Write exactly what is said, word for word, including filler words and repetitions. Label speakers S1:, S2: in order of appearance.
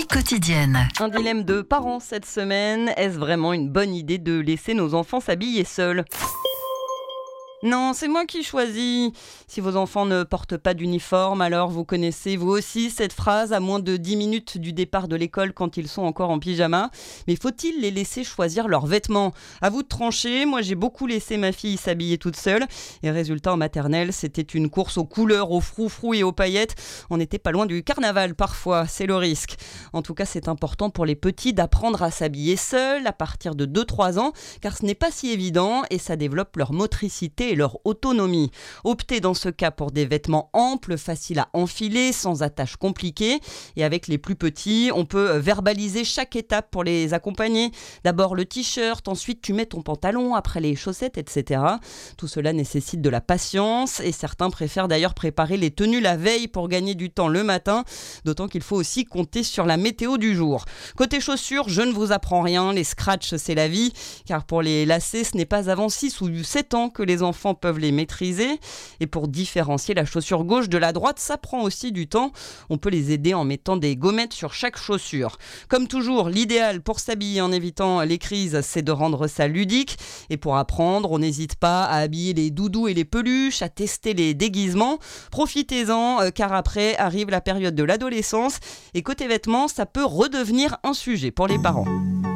S1: Vie quotidienne.
S2: Un dilemme de parents cette semaine. Est-ce vraiment une bonne idée de laisser nos enfants s'habiller seuls ? Non, c'est moi qui choisis. Si vos enfants ne portent pas d'uniforme, alors vous connaissez vous aussi cette phrase à moins de dix minutes du départ de l'école quand ils sont encore en pyjama. Mais faut-il les laisser choisir leurs vêtements ? À vous de trancher, moi j'ai beaucoup laissé ma fille s'habiller toute seule. Et résultat, en maternelle, c'était une course aux couleurs, aux froufrous et aux paillettes. On n'était pas loin du carnaval parfois, c'est le risque. En tout cas, c'est important pour les petits d'apprendre à s'habiller seuls à partir de deux trois ans, car ce n'est pas si évident et ça développe leur motricité et leur autonomie. Optez dans ce cas pour des vêtements amples, faciles à enfiler, sans attaches compliquées. Et avec les plus petits, on peut verbaliser chaque étape pour les accompagner. D'abord le t-shirt, ensuite tu mets ton pantalon, après les chaussettes, et cetera. Tout cela nécessite de la patience et certains préfèrent d'ailleurs préparer les tenues la veille pour gagner du temps le matin, d'autant qu'il faut aussi compter sur la météo du jour. Côté chaussures, je ne vous apprends rien, les scratchs c'est la vie, car pour les lacets, ce n'est pas avant six ou sept ans que les enfants peuvent les maîtriser. Et pour différencier la chaussure gauche de la droite, ça prend aussi du temps. On peut les aider en mettant des gommettes sur chaque chaussure. Comme toujours, l'idéal pour s'habiller en évitant les crises, c'est de rendre ça ludique. Et pour apprendre, on n'hésite pas à habiller les doudous et les peluches, à tester les déguisements. Profitez-en, car après arrive la période de l'adolescence. Et côté vêtements, ça peut redevenir un sujet pour les parents.